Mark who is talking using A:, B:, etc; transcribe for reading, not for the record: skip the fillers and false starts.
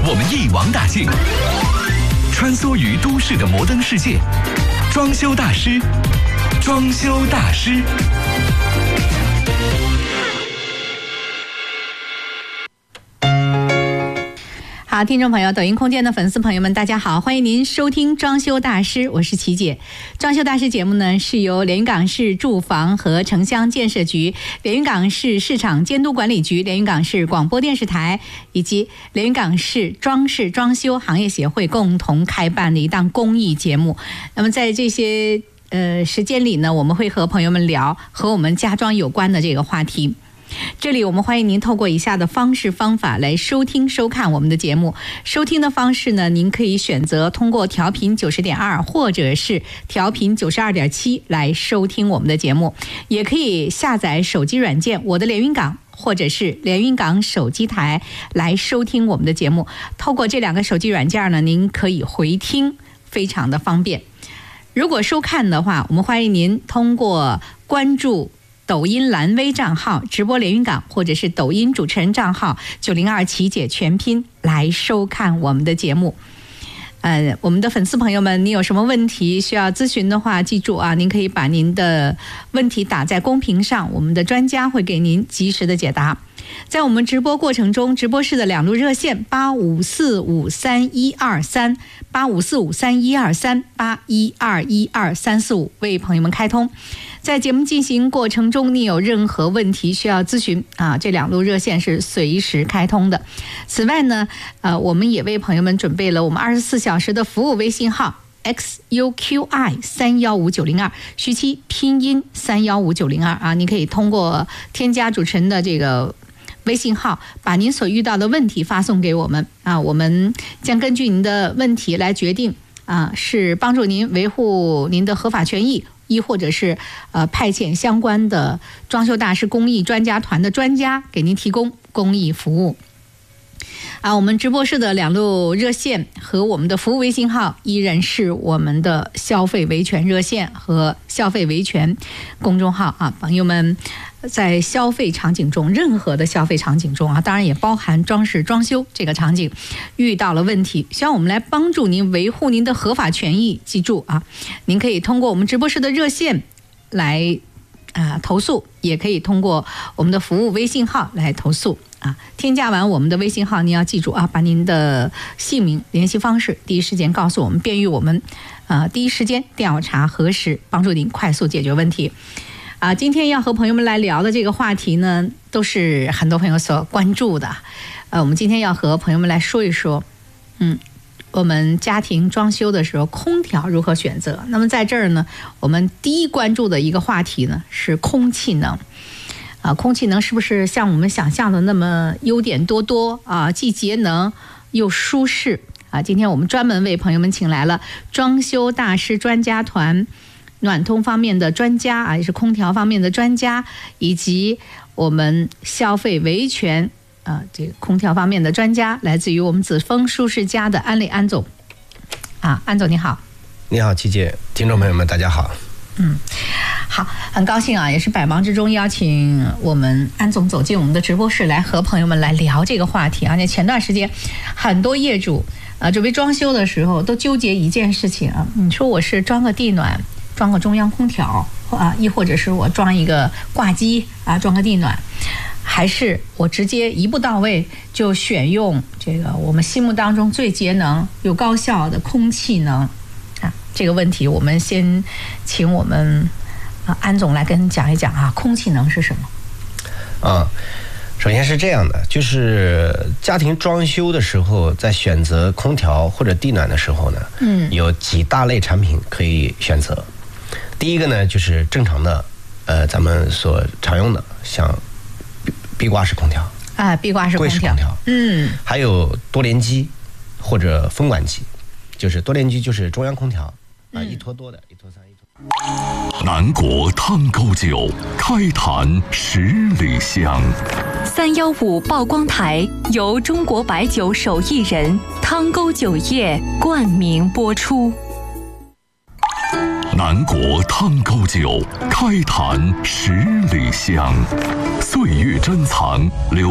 A: 我们一网打尽，穿梭于都市的摩登世界。装修大师，装修大师。
B: 好，听众朋友，抖音空间的粉丝朋友们，大家好，欢迎您收听装修大师，我是琪姐。装修大师节目呢，是由连云港市住房和城乡建设局、连云港市市场监督管理局、连云港市广播电视台以及连云港市装饰装修行业协会共同开办的一档公益节目。那么在这些时间里呢，我们会和朋友们聊和我们家装有关的这个话题。这里我们欢迎您透过以下的方法来收听收看我们的节目。收听的方式呢，您可以选择通过调频90.2或者是调频92.7来收听我们的节目，也可以下载手机软件我的连云港或者是连云港手机台来收听我们的节目。透过这两个手机软件呢，您可以回听，非常的方便。如果收看的话，我们欢迎您通过关注抖音蓝 V 账号直播连云港，或者是抖音主持人账号902琪姐全拼来收看我们的节目。我们的粉丝朋友们，你有什么问题需要咨询的话，记住啊，您可以把您的问题打在公屏上，我们的专家会给您及时的解答。在我们直播过程中，直播室的两路热线85453123、85453123、81212345为朋友们开通。在节目进行过程中，你有任何问题需要咨询啊，这两路热线是随时开通的。此外呢，我们也为朋友们准备了我们24小时的服务微信号。XUQI315902，徐七拼音315902啊，你可以通过添加主持人的这个微信号，把您所遇到的问题发送给我们啊，我们将根据您的问题来决定啊，是帮助您维护您的合法权益，亦或者是派遣相关的装修大师公益专家团的专家给您提供公益服务。我们直播室的两路热线和我们的服务微信号依然是我们的消费维权热线和消费维权公众号啊，朋友们在消费场景中，任何的消费场景中啊，当然也包含装饰装修这个场景，遇到了问题，希望我们来帮助您维护您的合法权益。记住啊，您可以通过我们直播室的热线来投诉，也可以通过我们的服务微信号来投诉。添加完我们的微信号，您要记住啊，把您的姓名、联系方式第一时间告诉我们，便于我们第一时间调查核实，帮助您快速解决问题。今天要和朋友们来聊的这个话题呢，都是很多朋友所关注的。我们今天要和朋友们来说一说，我们家庭装修的时候空调如何选择。那么在这儿呢，我们第一关注的一个话题呢是空气能。空气能是不是像我们想象的那么优点多多啊？既节能又舒适啊！今天我们专门为朋友们请来了装修大师专家团、暖通方面的专家啊，也是空调方面的专家，以及我们消费维权这个空调方面的专家，来自于我们紫枫舒适家的安磊安总安总你好。
C: 你好，琪姐，听众朋友们大家好。
B: 好，很高兴也是百忙之中邀请我们安总走进我们的直播室，来和朋友们来聊这个话题那前段时间很多业主准备装修的时候都纠结一件事情你说我是装个地暖，装个中央空调亦或者是我装一个挂机装个地暖，还是我直接一步到位就选用这个我们心目当中最节能又高效的空气能这个问题我们先请我们安总来跟讲一讲空气能是什么。
C: 首先是这样的，就是家庭装修的时候，在选择空调或者地暖的时候呢，有几大类产品可以选择。第一个呢，就是正常的咱们所常用的，像壁挂式空调
B: 壁挂式空调，
C: 还有多联机或者风管机。就是多联机就是中央空调一拖多的一拖三一拖。
A: 南国汤沟酒，开坛10里香。
D: 315曝光台由中国白酒手艺人汤沟酒业冠名播出。
A: 南国汤沟酒，开坛10里香，岁月珍藏留